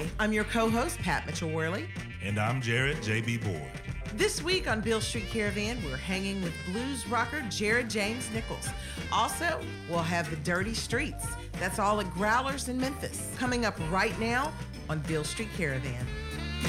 Hi, I'm your co-host, Pat Mitchell-Worley. And I'm Jared J.B. Boyd. This week on Beale Street Caravan, we're hanging with blues rocker Jared James Nichols. Also, we'll have the Dirty Streets. That's all at Growlers in Memphis. Coming up right now on Beale Street Caravan.